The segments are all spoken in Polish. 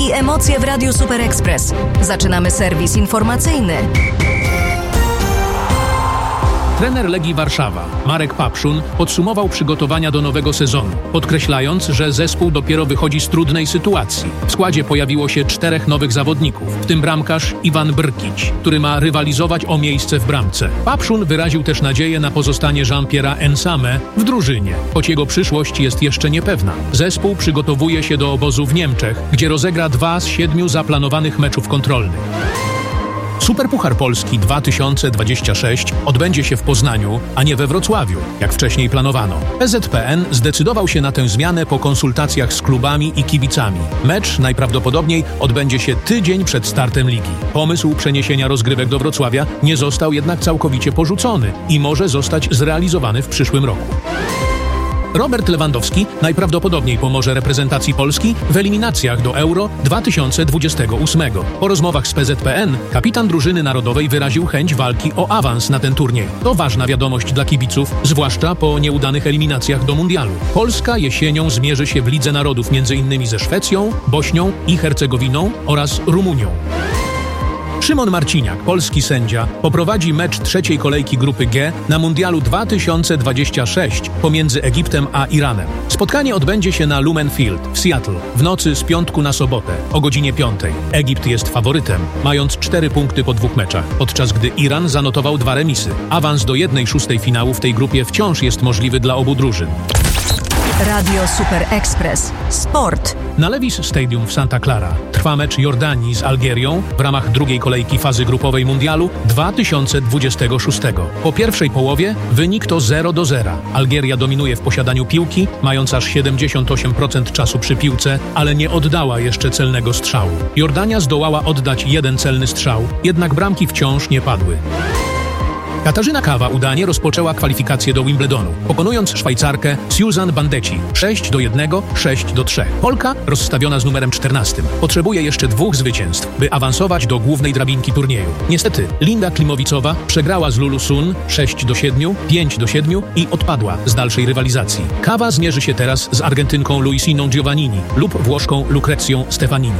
i emocje w Radiu Super Express. Zaczynamy serwis informacyjny. Trener Legii Warszawa, Marek Papszun, podsumował przygotowania do nowego sezonu, podkreślając, że zespół dopiero wychodzi z trudnej sytuacji. W składzie pojawiło się 4 nowych zawodników, w tym bramkarz Iwan Brkić, który ma rywalizować o miejsce w bramce. Papszun wyraził też nadzieję na pozostanie Jean-Pierre'a Ensame w drużynie, choć jego przyszłość jest jeszcze niepewna. Zespół przygotowuje się do obozu w Niemczech, gdzie rozegra 2 z 7 zaplanowanych meczów kontrolnych. Superpuchar Polski 2026 odbędzie się w Poznaniu, a nie we Wrocławiu, jak wcześniej planowano. PZPN zdecydował się na tę zmianę po konsultacjach z klubami i kibicami. Mecz najprawdopodobniej odbędzie się tydzień przed startem ligi. Pomysł przeniesienia rozgrywek do Wrocławia nie został jednak całkowicie porzucony i może zostać zrealizowany w przyszłym roku. Robert Lewandowski najprawdopodobniej pomoże reprezentacji Polski w eliminacjach do Euro 2028. Po rozmowach z PZPN kapitan drużyny narodowej wyraził chęć walki o awans na ten turniej. To ważna wiadomość dla kibiców, zwłaszcza po nieudanych eliminacjach do mundialu. Polska jesienią zmierzy się w Lidze Narodów m.in. ze Szwecją, Bośnią i Hercegowiną oraz Rumunią. Szymon Marciniak, polski sędzia, poprowadzi mecz 3. kolejki grupy G na Mundialu 2026 pomiędzy Egiptem a Iranem. Spotkanie odbędzie się na Lumen Field w Seattle w nocy z piątku na sobotę o godzinie 5. Egipt jest faworytem, mając 4 punkty po 2 meczach, podczas gdy Iran zanotował 2 remisy. Awans do 1/6 finału w tej grupie wciąż jest możliwy dla obu drużyn. Radio Super Express. Sport. Na Levi's Stadium w Santa Clara trwa mecz Jordanii z Algierią w ramach 2. kolejki fazy grupowej Mundialu 2026. Po pierwszej połowie wynik to 0-0. Algieria dominuje w posiadaniu piłki, mając aż 78% czasu przy piłce, ale nie oddała jeszcze celnego strzału. Jordania zdołała oddać 1 celny strzał, jednak bramki wciąż nie padły. Katarzyna Kawa udanie rozpoczęła kwalifikacje do Wimbledonu, pokonując Szwajcarkę Susan Bandeci 6-1, 6-3. Polka, rozstawiona z numerem 14, potrzebuje jeszcze 2 zwycięstw, by awansować do głównej drabinki turnieju. Niestety, Linda Klimowicowa przegrała z Lulu Sun 6-7, 5-7 i odpadła z dalszej rywalizacji. Kawa zmierzy się teraz z Argentynką Luisiną Giovannini lub Włoszką Lucrezją Stefanini.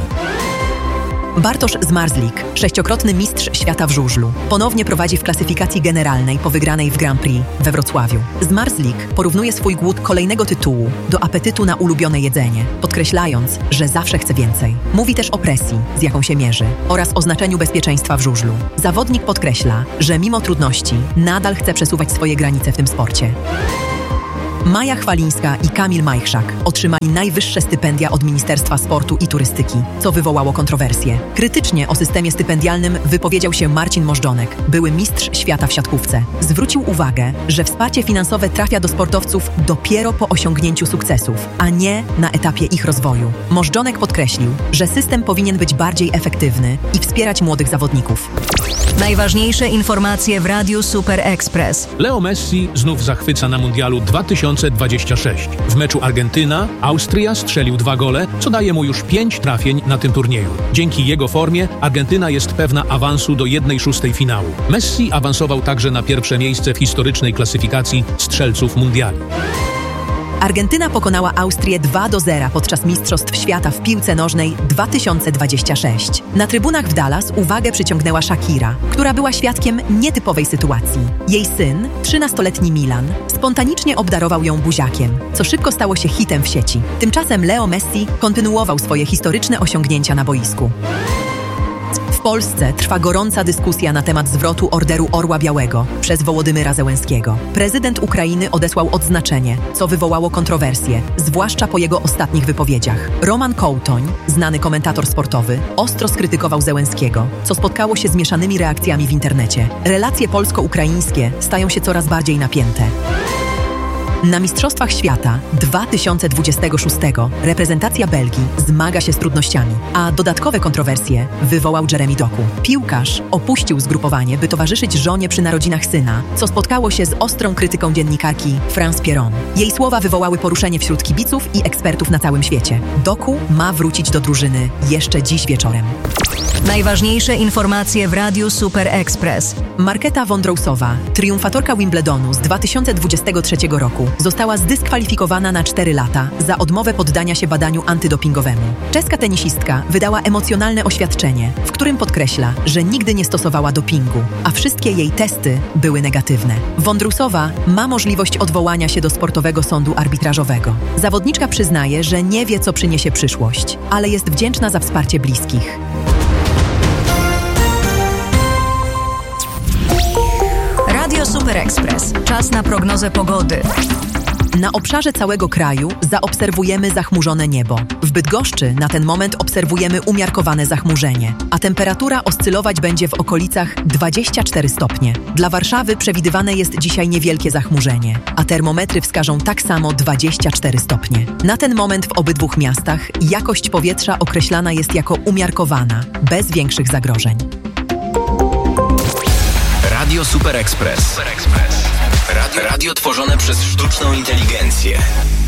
Bartosz Zmarzlik, 6-krotny mistrz świata w żużlu, ponownie prowadzi w klasyfikacji generalnej po wygranej w Grand Prix we Wrocławiu. Zmarzlik porównuje swój głód kolejnego tytułu do apetytu na ulubione jedzenie, podkreślając, że zawsze chce więcej. Mówi też o presji, z jaką się mierzy, oraz o znaczeniu bezpieczeństwa w żużlu. Zawodnik podkreśla, że mimo trudności nadal chce przesuwać swoje granice w tym sporcie. Maja Chwalińska i Kamil Majchrzak otrzymali najwyższe stypendia od Ministerstwa Sportu i Turystyki, co wywołało kontrowersje. Krytycznie o systemie stypendialnym wypowiedział się Marcin Możdżonek, były mistrz świata w siatkówce. Zwrócił uwagę, że wsparcie finansowe trafia do sportowców dopiero po osiągnięciu sukcesów, a nie na etapie ich rozwoju. Możdżonek podkreślił, że system powinien być bardziej efektywny i wspierać młodych zawodników. Najważniejsze informacje w Radiu Super Express. Leo Messi znów zachwyca na Mundialu 2026. W meczu Argentyna-Austria strzelił 2 gole, co daje mu już 5 trafień na tym turnieju. Dzięki jego formie Argentyna jest pewna awansu do 1/6 finału. Messi awansował także na pierwsze miejsce w historycznej klasyfikacji strzelców mundiali. Argentyna pokonała Austrię 2-0 podczas Mistrzostw Świata w piłce nożnej 2026. Na trybunach w Dallas uwagę przyciągnęła Shakira, która była świadkiem nietypowej sytuacji. Jej syn, 13-letni Milan, spontanicznie obdarował ją buziakiem, co szybko stało się hitem w sieci. Tymczasem Leo Messi kontynuował swoje historyczne osiągnięcia na boisku. W Polsce trwa gorąca dyskusja na temat zwrotu Orderu Orła Białego przez Wołodymyra Zełenskiego. Prezydent Ukrainy odesłał odznaczenie, co wywołało kontrowersje, zwłaszcza po jego ostatnich wypowiedziach. Roman Kołtoń, znany komentator sportowy, ostro skrytykował Zełenskiego, co spotkało się z mieszanymi reakcjami w internecie. Relacje polsko-ukraińskie stają się coraz bardziej napięte. Na Mistrzostwach Świata 2026 reprezentacja Belgii zmaga się z trudnościami, a dodatkowe kontrowersje wywołał Jeremy Doku. Piłkarz opuścił zgrupowanie, by towarzyszyć żonie przy narodzinach syna, co spotkało się z ostrą krytyką dziennikarki France Pierron. Jej słowa wywołały poruszenie wśród kibiców i ekspertów na całym świecie. Doku ma wrócić do drużyny jeszcze dziś wieczorem. Najważniejsze informacje w Radiu Super Express. Marketa Wondrousowa, triumfatorka Wimbledonu z 2023 roku, została zdyskwalifikowana na 4 lata za odmowę poddania się badaniu antydopingowemu. Czeska tenisistka wydała emocjonalne oświadczenie, w którym podkreśla, że nigdy nie stosowała dopingu, a wszystkie jej testy były negatywne. Wondrousowa ma możliwość odwołania się do sportowego sądu arbitrażowego. Zawodniczka przyznaje, że nie wie, co przyniesie przyszłość, ale jest wdzięczna za wsparcie bliskich. Radio Super Express. Czas na prognozę pogody. Na obszarze całego kraju zaobserwujemy zachmurzone niebo. W Bydgoszczy na ten moment obserwujemy umiarkowane zachmurzenie, a temperatura oscylować będzie w okolicach 24 stopnie. Dla Warszawy przewidywane jest dzisiaj niewielkie zachmurzenie, a termometry wskażą tak samo 24 stopnie. Na ten moment w obydwu miastach jakość powietrza określana jest jako umiarkowana, bez większych zagrożeń. Radio Super Express. Radio tworzone przez sztuczną inteligencję.